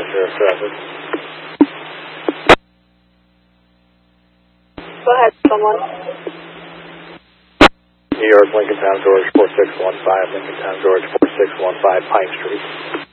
traffic. Go ahead, someone. New York, Lincoln Town, George, 4615, Lincoln Town, George, 4615, Pine Street.